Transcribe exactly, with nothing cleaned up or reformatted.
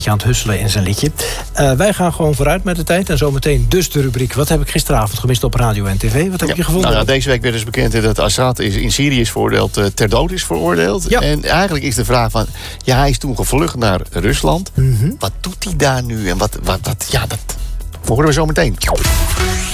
aan het husselen in zijn liedje. Uh, wij gaan gewoon vooruit met de tijd. En zometeen dus de rubriek Wat heb ik gisteravond gemist op radio en tv? Wat heb ja, je gevonden? Nou, deze week werd dus bekend dat Assad is in Syrië is veroordeeld, uh, ter dood is veroordeeld. Ja. En eigenlijk is de vraag van... Ja, hij is toen gevlucht naar Rusland. Mm-hmm. Wat doet hij daar nu? En wat, wat, wat ja, dat horen we zo meteen.